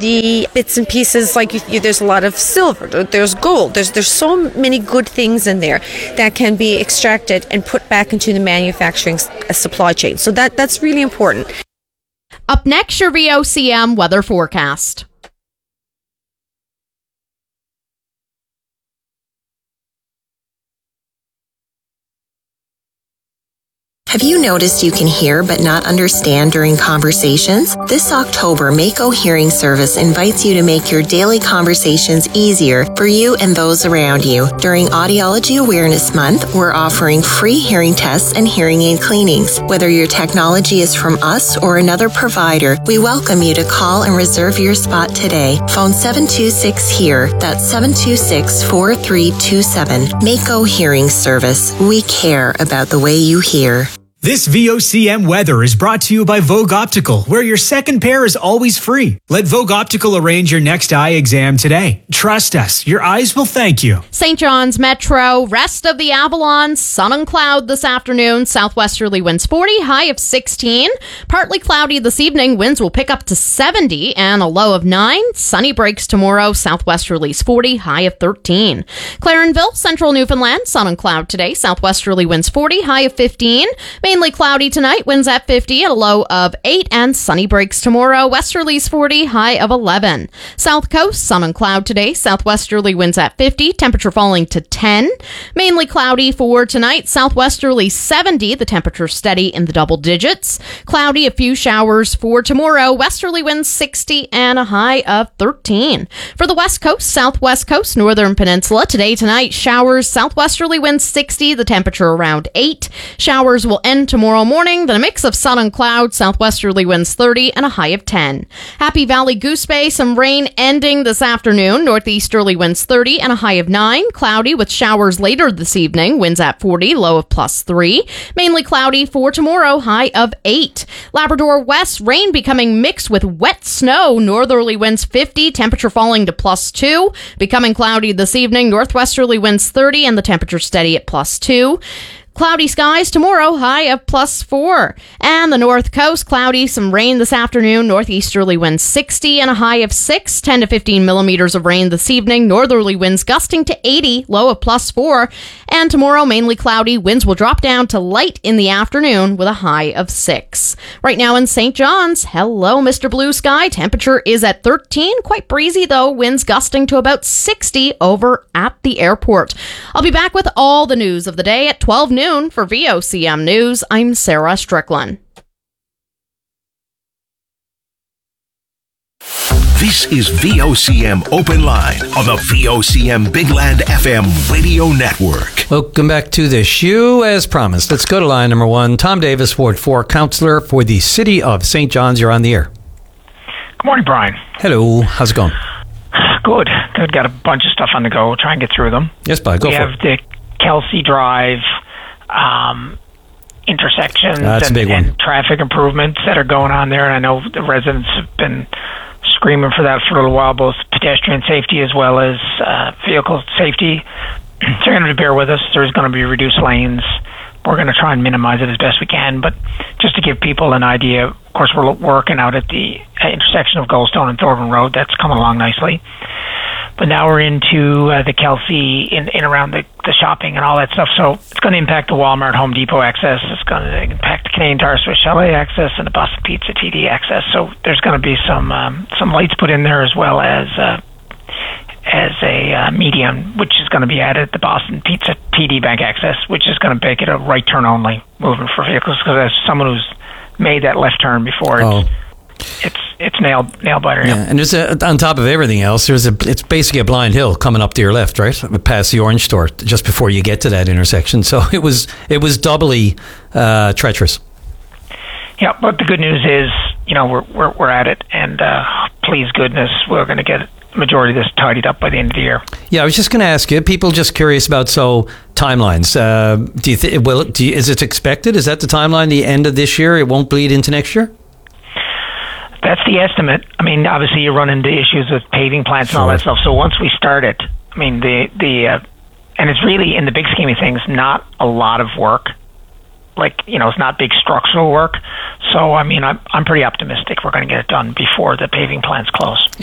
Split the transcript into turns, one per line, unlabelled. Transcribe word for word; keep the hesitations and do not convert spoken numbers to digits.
the bits and pieces, like you, you, there's a lot of silver, there's gold, there's there's so many good things in there that can be extracted and put back into the manufacturing supply chain. So that that's really important.
Up next, your V O C M weather forecast.
Have you noticed you can hear but not understand during conversations? This October, Mako Hearing Service invites you to make your daily conversations easier for you and those around you. During Audiology Awareness Month, we're offering free hearing tests and hearing aid cleanings. Whether your technology is from us or another provider, we welcome you to call and reserve your spot today. Phone seven two six HEAR. That's seven two six, four three two seven. Mako Hearing Service. We care about the way you hear.
This V O C M weather is brought to you by Vogue Optical, where your second pair is always free. Let Vogue Optical arrange your next eye exam today. Trust us, your eyes will thank you.
Saint John's Metro, rest of the Avalon, sun and cloud this afternoon. Southwesterly winds forty, high of sixteen. Partly cloudy this evening, winds will pick up to seventy and a low of nine. Sunny breaks tomorrow, southwesterlies forty, high of thirteen. Clarenville, central Newfoundland, sun and cloud today. Southwesterly winds forty, high of fifteen. Mainly cloudy tonight, winds at fifty at a low of eight, and sunny breaks tomorrow. Westerlies forty, high of eleven. South Coast, sun and cloud today. Southwesterly winds at fifty, temperature falling to ten. Mainly cloudy for tonight. Southwesterly seventy, the temperature steady in the double digits. Cloudy, a few showers for tomorrow. Westerly winds sixty and a high of thirteen. For the West Coast, Southwest Coast, Northern Peninsula, today, tonight, showers. Southwesterly winds sixty, the temperature around eight. Showers will end tomorrow morning, then a mix of sun and cloud, southwesterly winds thirty and a high of ten. Happy Valley Goose Bay, some rain ending this afternoon, northeasterly winds thirty and a high of nine. Cloudy with showers later this evening, winds at forty, low of plus three. Mainly cloudy for tomorrow, high of eight. Labrador West, rain becoming mixed with wet snow, northerly winds fifty, temperature falling to plus two. Becoming cloudy this evening, northwesterly winds thirty and the temperature steady at plus two. Cloudy skies tomorrow, high of plus four. And the North Coast, cloudy, some rain this afternoon. Northeasterly winds sixty and a high of six. ten to fifteen millimeters of rain this evening. Northerly winds gusting to eighty, low of plus four. And tomorrow, mainly cloudy. Winds will drop down to light in the afternoon with a high of six. Right now in Saint John's, hello, Mister Blue Sky. Temperature is at thirteen. Quite breezy, though. Winds gusting to about sixty over at the airport. I'll be back with all the news of the day at twelve noon. For V O C M News, I'm Sarah Strickland.
This is V O C M Open Line on the V O C M Big Land F M radio network.
Welcome back to the show. As promised, let's go to line number one. Tom Davis, Ward four, Councillor for the City of Saint John's. You're on the air.
Good morning, Brian.
Hello. How's it going?
Good. Good. Got a bunch of stuff on the go. We'll try and get through them.
Yes, bud. Go
we
for
have
it.
the Kelsey Drive um, intersections
That's
and,
a big one.
and traffic improvements that are going on there. And I know the residents have been screaming for that for a little while, both pedestrian safety as well as uh, vehicle safety. So you're going to bear with us. There's going to be reduced lanes. We're going to try and minimize it as best we can. But just to give people an idea, of course, we're working out at the intersection of Goldstone and Thorburn Road. That's coming along nicely. But now we're into uh, the Kelsey in, in around the, the shopping and all that stuff. So it's going to impact the Walmart Home Depot access. It's going to impact the Canadian Tire Swiss Chalet access and the Boston Pizza T D access. So there's going to be some um, some lights put in there as well as uh, as a uh, median, which is going to be added at the Boston Pizza T D Bank access, which is going to make it a right turn only movement for vehicles. Because as someone who's made that left turn before, it's,
Oh.
it's it's nail nail biter.
Yeah, and there's a, on top of everything else, there's a. It's basically a blind hill coming up to your left, right, past the orange store, just before you get to that intersection. So it was it was doubly uh, treacherous.
Yeah, but the good news is, you know, we're we're, we're at it, and uh, please goodness, we're going to get the majority of this tidied up by the end of the year.
Yeah, I was just going to ask you. People just curious about so timelines. Uh, do you think? Well, do you, is it expected? Is that the timeline? The end of this year? It won't bleed into next year?
That's the estimate. I mean, obviously, you run into issues with paving plants and all that stuff. So once we start it, I mean, the the uh, and it's really, in the big scheme of things, not a lot of work. Like, you know, it's not big structural work. So, I mean, I'm I'm pretty optimistic we're going to get it done before the paving plants close.